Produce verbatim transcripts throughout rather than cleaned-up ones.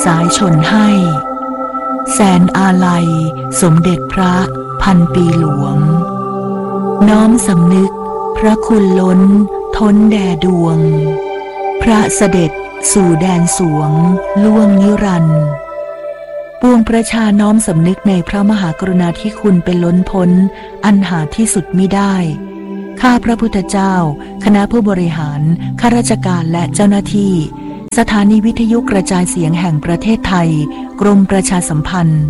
ายชนให้แสนอาลัยสมเด็จพระพันปีหลวงน้อมสำนึกพระคุณล้นท้นแด่ดวงพระเสด็จสู่แดนสวงล่วงนิรันดร์ปวงประชาน้อมสำนึกในพระมหากรุณาธิคุณเป็นล้นพ้นอันหาที่สุดมิได้ข้าพระพุทธเจ้าคณะผู้บริหารข้าราชการและเจ้าหน้าที่สถานีวิทยุกระจายเสียงแห่งประเทศไทยกรมประชาสัมพันธ์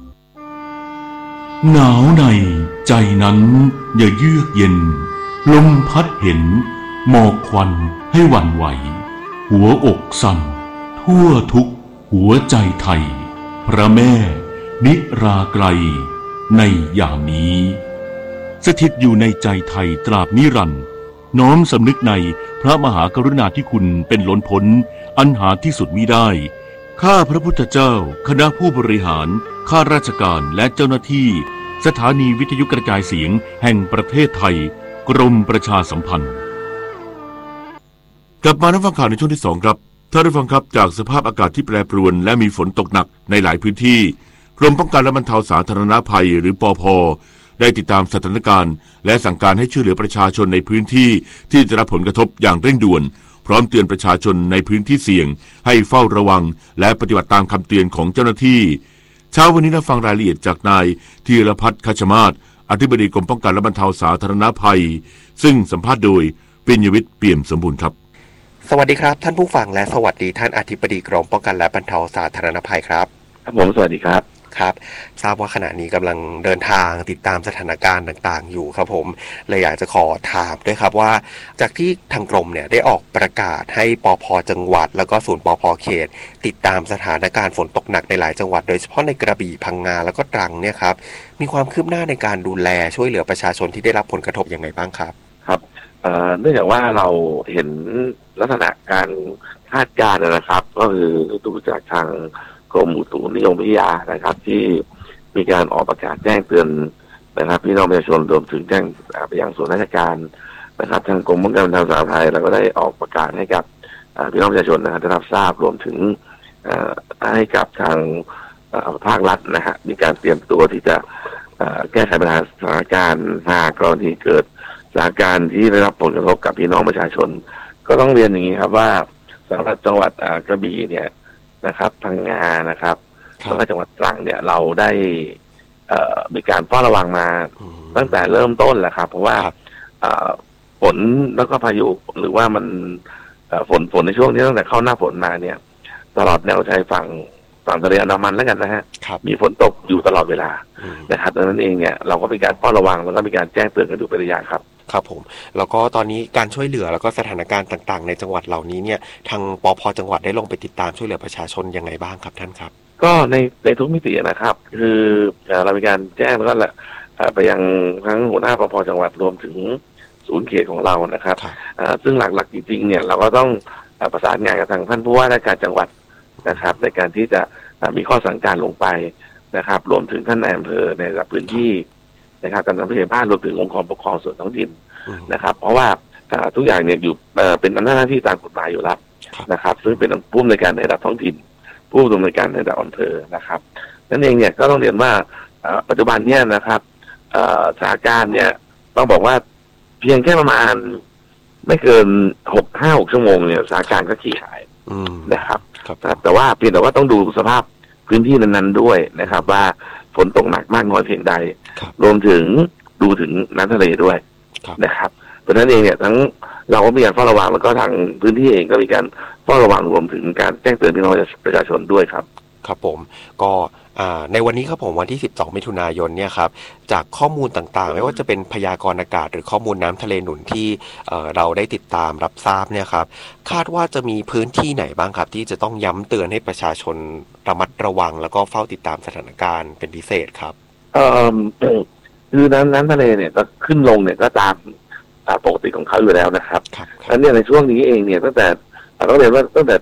หนาวในใจนั้นอย่าเยือกเย็นลมพัดเห็นหมอกควันให้หวั่นไหวหัวอกสั่นทั่วทุกหัวใจไทยพระแม่นิราไกลในยามนี้สถิตอยู่ในใจไทยตราบนิรันดร์น้อมสำนึกในพระมหากรุณาธิคุณเป็นล้นพ้นอันหาที่สุดมิได้ข้าพระพุทธเจ้าคณะผู้บริหารข้าราชการและเจ้าหน้าที่สถานีวิทยุกระจายเสียงแห่งประเทศไทยกรมประชาสัมพันธ์กลับมารับฟังข่าวในช่วงที่สองครับท่านผู้ฟังครับจากสภาพอากาศที่แปรปรวนและมีฝนตกหนักในหลายพื้นที่กรมป้องกันและบรรเทาสาธารณภัยหรือปภ.ได้ติดตามสถานการณ์และสั่งการให้ช่วยเหลือประชาชนในพื้นที่ที่ได้รับผลกระทบอย่างเร่งด่วนพร้อมเตือนประชาชนในพื้นที่เสี่ยงให้เฝ้าระวังและปฏิบัติตามคำเตือนของเจ้าหน้าที่เช้าวันนี้เราฟังรายละเอียดจากนายธีรพัฒน์ คัชมาศอธิบดีกรมป้องกันและบรรเทาสาธารณภัยซึ่งสัมภาษณ์โดยปิญญวิทย์เปี่ยมสมบูรณ์ครับสวัสดีครับท่านผู้ฟังและสวัสดีท่านอธิบดีกรมป้องกันและบรรเทาสาธารณภัยครับครับผมสวัสดีครับครับทราบว่าขณะนี้กำลังเดินทางติดตามสถานการณ์ต่างๆอยู่ครับผมเลยอยากจะขอถามด้วยครับว่าจากที่ทางกรมเนี่ยได้ออกประกาศให้ปภ.จังหวัดแล้วก็ศูนย์ปภ.เขตติดตามสถานการณ์ฝนตกหนักในหลายจังหวัดโดยเฉพาะในกระบี่พังงาแล้วก็ตรังเนี่ยครับมีความคืบหน้าในการดูแลช่วยเหลือประชาชนที่ได้รับผลกระทบอย่างไรบ้างครับครับเนื่องจากว่าเราเห็นลักษณะการคาดการณ์นะครับก็คือดูจากทางกรมอุตุนิยมวิทยานะครับที่มีการออกประกาศแจ้งเตือนนะครับพี่น้องประชาชนรวมถึงแจ้งไปยังส่วนราชการนะครับทางกรมป้องกันและบรรเทาสาธารณภัยเราก็ได้ออกประกาศให้กับพี่น้องประชาชนนะครับได้รับทราบรวมถึงให้กับทางภาครัฐนะฮะมีการเตรียมตัวที่จะแก้ไขปัญหาสถานการณ์หากกรณีเกิดสถานการณ์ที่ได้รับผลกระทบกับพี่น้องประชาชนก็ต้องเรียนอย่างนี้ครับว่าสำหรับจังหวัดกระบี่เนี่ยนะครับพังงานะครับแล้วก็จังหวัดตรังเนี่ยเราได้มีการเฝ้าระวังมาตั้งแต่เริ่มต้นแหละครับเพราะว่าฝนแล้วก็พายุหรือว่ามันฝนฝนในช่วงนี้ตั้งแต่เข้าหน้าฝนมาเนี่ยตลอดแนวชายฝั่งฝั่งทะเลอันดามันแล้วกันนะฮะมีฝนตกอยู่ตลอดเวลานะครับดังนั้นเองเนี่ยเราก็มีการเฝ้าระวังแล้วก็มีการแจ้งเตือนกันอยู่เป็นระยะครับครับผมแล้วก็ตอนนี้การช่วยเหลือแล้วก็สถานการณ์ต่างๆในจังหวัดเหล่านี้เนี่ยทางปภ.จังหวัดได้ลงไปติดตามช่วยเหลือประชาชนยังไงบ้างครับท่านครับก็ในในทุกมิตินะครับคือเรามีการแจ้งแล้วก็ไปยังทั้งหัวหน้าปภ.จังหวัดรวมถึงศูนย์เขตของเรานะครับซึ่งหลักๆจริงๆเนี่ยเราก็ต้องประสานงานกับทางท่านผู้ว่าราชการจังหวัดนะครับในการที่จะมีข้อสั่งการลงไปนะครับรวมถึงท่านนายอำเภอในระดับพื้นที่นะครับการทำให้บ้านรวมถึงองค์กรปกครองส่วนท้องถิ่นนะครับเพราะว่าทุกอย่างเนี่ยอยู่เป็นอำนาจหน้าที่ตามกฎหมายอยู่แล้วนะครับซึ่งเป็นผู้อำนวยการในระดับท้องถิ่นผู้อำนวยการในระดับอำเภอนะครับนั่นเองเนี่ยก็ต้องเรียนว่าปัจจุบันเนี่ยนะครับสถานการณ์เนี่ยต้องบอกว่าเพียงแค่ประมาณไม่เกินหกห้าหกชั่วโมงเนี่ยสถานการณ์ก็ขี้หายนะครับแต่ว่าเพียงแต่ว่าต้องดูสภาพพื้นที่นั้นๆด้วยนะครับว่าฝนตกหนักมากน้อยเพียงใดรวมถึงดูถึงน้ำทะเลด้วยนะครับเพราะฉะนั้นเองเนี่ยทั้งเราก็มีการเฝ้าระวังแล้วก็ทางพื้นที่เองก็มีการเฝ้าระวังรวมถึงการแจ้งเตือนพี่น้องประชาชนด้วยครับครับผมก็ในวันนี้ครับผมวันที่สิบสองมิถุนายนเนี่ยครับจากข้อมูลต่างๆไม่ว่าจะเป็นพยากรณ์อากาศหรือข้อมูลน้ำทะเลหนุนที่เราได้ติดตามรับทราบเนี่ยครับคาดว่าจะมีพื้นที่ไหนบ้างครับที่จะต้องย้ำเตือนให้ประชาชนระมัดระวังแล้วก็เฝ้าติดตามสถานการณ์เป็นพิเศษครับเอ่อคือน้ำน้ำทะเลเนี่ยก็ขึ้นลงเนี่ยก็ตามตามปกติของเขาอยู่แล้วนะครับอันนี้ในช่วงนี้เองเนี่ยตั้งแต่ต้องเรียนว่าตั้งแต่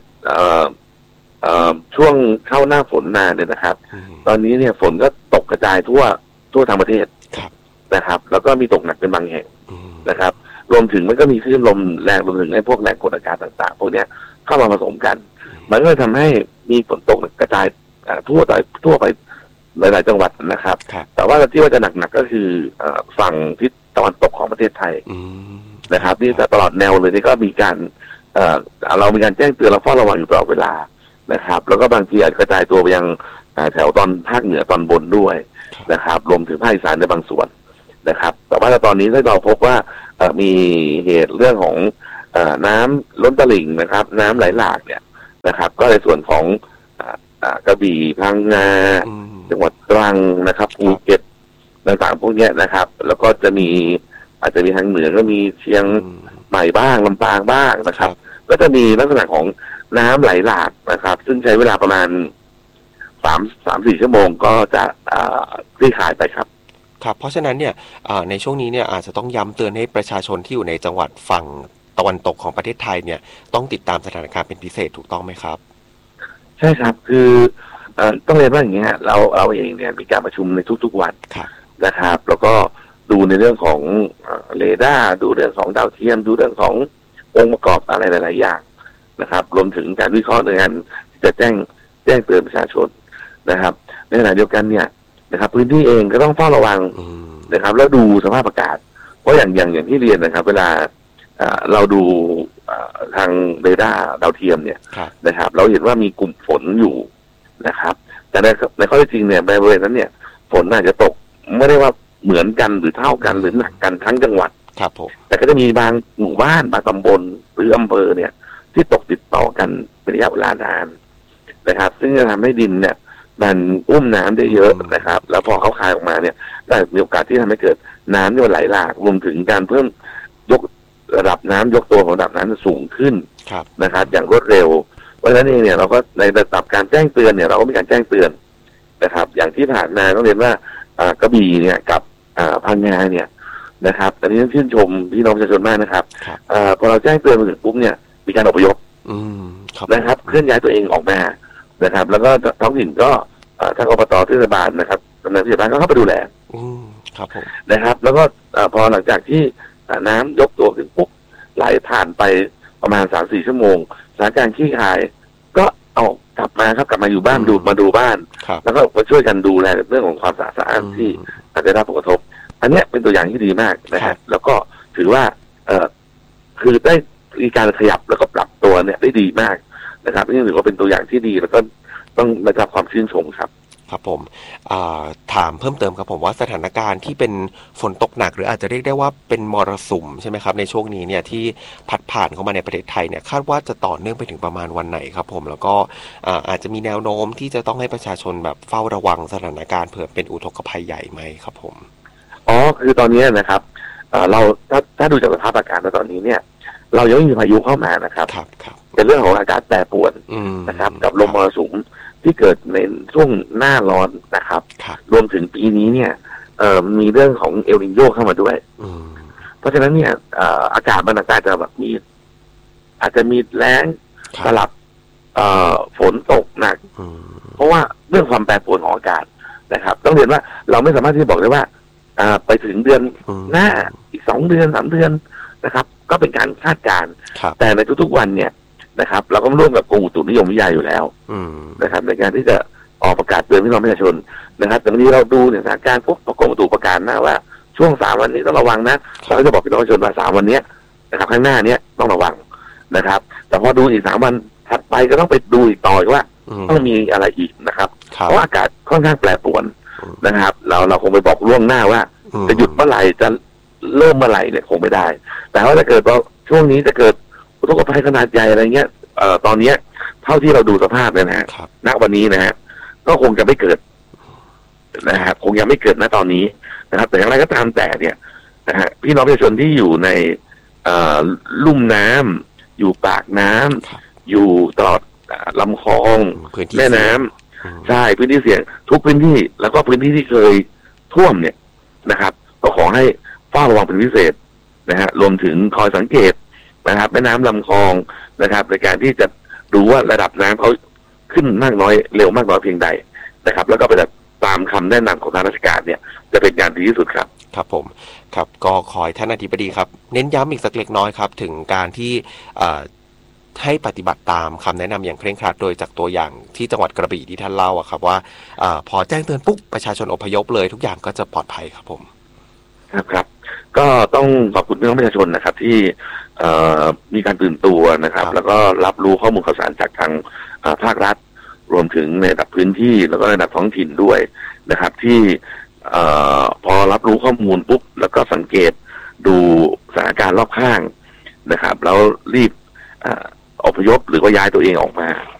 ช่วงเข้าหน้าฝนมาเนี่ยนะครับตอนนี้เนี่ยฝนก็ตกกระจายทั่วทั่วทั้งประเทศนะครับแล้วก็มีตกหนักเป็นบางแห่งนะครับรวมถึงมันก็มีคลื่นลมแรงรวมถึงไอ้พวกแรงกดอากาศต่างๆพวกนี้เข้ามาผสมกันมันก็ทำให้มีฝนตกกระจายทั่วทั่วไปหลายๆจังหวัดนะครับแต่ว่าที่ว่าจะหนักๆก็คือฝั่งทิศตะวันตกของประเทศไทยนะครับนี่ตลอดแนวเลยนี่ก็มีการเรามีการแจ้งเตือนและเฝ้าระวังอยู่ตลอดเวลานะครับแล้วก็บางทีอาจกระจายตัวไปยังแถวตอนภาคเหนือตอนบนด้วยนะครับรวมถึงภาคอีสานในบางส่วนนะครับแต่ว่าตอนนี้ถ้าเราพบว่ามีเหตุเรื่องของน้ำล้นตลิ่งนะครับน้ำไหลหลากเนี่ยนะครับก็ในส่วนของกระบี่พังงาจังหวัดตรังนะครับภูเก็ตต่างๆพวกนี้นะครับแล้วก็จะมีอาจจะมีทางเหนือก็มีเชียงใหม่บ้างลำปางบ้างนะครับก็จะมีลักษณะของน้ำไหลหลากนะครับซึ่งใช้เวลาประมาณสามสามสี่ชั่วโมงก็จะคลี่คลายไปครับครับเพราะฉะนั้นเนี่ยในช่วงนี้เนี่ยอาจจะต้องย้ำเตือนให้ประชาชนที่อยู่ในจังหวัดฝั่งตะวันตกของประเทศไทยเนี่ยต้องติดตามสถานการณ์เป็นพิเศษถูกต้องไหมครับใช่ครับคือต้องเรียนว่าอย่างเงี้ยเราเราเองเนี่ยมีการประชุมในทุกๆวันนะครับแล้วก็ดูในเรื่องของเรดาร์ดูเรื่องของดาวเทียมดูเรื่องขององค์ประกอบอะไรหลายๆอย่างนะครับรวมถึงการวิเคราะห์ในการจะแจ้งแจ้งเตือนประชาชนนะครับในขณะเดียวกันเนี่ยนะครับพื้นที่เองก็ต้องเฝ้าระวังนะครับแล้วดูสภาพอากาศเพราะอย่างอย่างอย่างที่เรียนนะครับเวลาเราดูทางเรดาร์ดาวเทียมเนี่ยนะครับเราเห็นว่ามีกลุ่มฝนอยู่นะครับแต่ในในข้อเท็จจริงเนี่ยในบริเวณนั้นเนี่ยฝนอาจจะตกไม่ได้ว่าเหมือนกันหรือเท่ากันหรือหนักกันทั้งจังหวัดครับผมแต่ก็จะมีบางหมู่บ้านบางตำบลหรืออำเภอเนี่ยที่ตกติดต่อกันเป็นระยะเวลานานนะครับซึ่งจะทำให้ดินเนี่ยมันอุ้มน้ำได้เยอะนะครับแล้วพอเขาคายออกมาเนี่ยได้มีโอกาสที่ทำให้เกิดน้ำที่มันไหลหลากรวมถึงการเพิ่มยกระดับน้ำยกตัวของระดับน้ำสูงขึ้นนะครับอย่างรวดเร็วเพราะฉะนั้นเองเนี่ยเราก็ในระดับการแจ้งเตือนเนี่ยเราก็มีการแจ้งเตือนนะครับอย่างที่ผ่านมาต้องเรียนว่ากระบี่เนี่ยกับพังงาเนี่ยนะครับอันนี้ต้องชื่นชมพี่น้องประชาชนมากนะครับพอเราแจ้งเตือนมาถึงปุ๊บเนี่ยมีการอพยพนะครับเคลื่อนย้ายตัวเองออกมานะครับแล้วก็ท้องถิ่นก็ทางอบต.เทศบาลนะครับกำนันผู้ใหญ่บ้านก็เข้าไปดูแลนะครับแล้วก็พอหลังจากที่น้ำยกตัวขึ้นปุ๊บไหลผ่านไปประมาณสามสี่ชั่วโมงสถานการณ์คลี่คลายก็เอากลับมาครับกลับมาอยู่บ้านดูมาดูบ้านแล้วก็มาช่วยกันดูแลเรื่องของความสะอาดที่อาจจะได้รับผลกระทบอันนี้เป็นตัวอย่างที่ดีมากนะครับแล้วก็ถือว่าเออคือได้มีการขยับแล้วก็ปรับตัวเนี่ยได้ดีมากนะครับนี่ถือว่าเป็นตัวอย่างที่ดีแล้วก็ต้องได้รับความชื่นชมครับครับผมถามเพิ่มเติมครับผมว่าสถานการณ์ที่เป็นฝนตกหนักหรืออาจจะเรียกได้ว่าเป็นมรสุมใช่ไหมครับในช่วงนี้เนี่ยที่พัดผ่านเข้ามาในประเทศไทยเนี่ยคาดว่าจะต่อเนื่องไปถึงประมาณวันไหนครับผมแล้วก็อาจจะมีแนวโน้มที่จะต้องให้ประชาชนแบบเฝ้าระวังสถานการณ์เผื่อเป็นอุทกภัยใหญ่ไหมครับผมอ๋อคือตอนนี้นะครับเราถ้าถ้าดูจากสภาพอากาศตอนนี้เนี่ยเรายังไม่มีพายุเข้ามานะครับครับครับเป็นเรื่องของอากาศแปรปรวนนะครับกับลมมรสุมที่เกิดในช่วงหน้าร้อนนะครับรวมถึงปีนี้เนี่ยมีเรื่องของเอลนิโญเข้ามาด้วยเพราะฉะนั้นเนี่ยอากาศมันอาจจะแบบมีอาจจะมีแล้งสลับฝนตกหนักเพราะว่าเรื่องความแปรปรวนของอากาศนะครับต้องเรียนว่าเราไม่สามารถที่จะบอกได้ว่าไปถึงเดือนหน้าอีกสองเดือนสามเดือนนะครับก็เป็นการคาดการณ์แต่ในทุกๆวันเนี่ยนะครับเราก็ร่วมกับกรมอุตุนิยมวิทยาอยู่แล้วนะครับในการที่จะออกประกาศเตือนพี่น้องประชาชนนะครับแต่วันนี้เราดูเนี่ยสถานการณ์พวกกรมอุตุประกาศนะว่าช่วงสามวันนี้ต้องระวังนะเราก็จะบอกพี่น้องประชาชนว่าสามวันนี้นะครับข้างหน้านี้ต้องระวังนะครับแต่พอดูอีกสามวันถัดไปก็ต้องไปดูอีกต่อว่าต้องมีอะไรอีกนะครับเพราะอากาศค่อนข้างแปรปรวนนะครับเราเราคงไปบอกล่วงหน้าว่าจะหยุดเมื่อไหร่จะเริ่มเมื่อไหร่เนี่ยคงไม่ได้แต่ว่าถ้าเกิดว่าช่วงนี้จะเกิดอุทกภัยขนาดใหญ่อะไรเงี้ยเอ่อตอนนี้เท่าที่เราดูสภาพเนี่ยนะฮะณวันนี้นะฮะก็คงจะไม่เกิดนะฮะคงยังไม่เกิดณตอนนี้นะครับแต่อย่างไรก็ตามแต่เนี่ยนะฮะพี่น้องประชาชนที่อยู่ในเอ่อลุ่มน้ำอยู่ปากน้ำอยู่ตลอดลำคลองแม่น้ำใช่พื้นที่เสี่ยงทุกพื้นที่แล้วก็พื้นที่ที่เคยท่วมเนี่ยนะครับก็ขอให้เฝ้าระวังเป็นพิเศษนะฮะรวมถึงคอยสังเกตนะครับแม่น้ำลำคลองนะครับในการที่จะดูว่าระดับน้ำเขาขึ้นมากน้อยเร็วมากน้อยเพียงใดนะครับแล้วก็ไปตามคำแนะนำของทางราชการเนี่ยจะเป็นการดีที่สุดครับครับผมครับก็ขอท่านอธิบดีครับเน้นย้ำอีกสักเล็กน้อยครับถึงการที่ทให้ปฏิบัติตามคำแนะนำอย่างเคร่งครัดโดยจากตัวอย่างที่จังหวัดกระบี่ที่ท่านเล่าอะครับว่าอพอแจ้งเตือนปุ๊บประชาชนอพยพเลยทุกอย่างก็จะปลอดภัยครับผมครับครับก็ต้องขอบคุณพี่น้องประชาชนนะครับที่มีการตื่นตัวนะครับแล้วก็รับรู้ข้อมูลข่าวสารจากทางภาครัฐรวมถึงในระดับพื้นที่แล้วก็ในระดับท้องถิ่นด้วยนะครับที่พอรับรู้ข้อมูลปุ๊บแล้วก็สังเกตดูสถานการณ์รอบข้างนะครับแล้วรีบอพยพหรือว่าย้ายตัวเองออกมา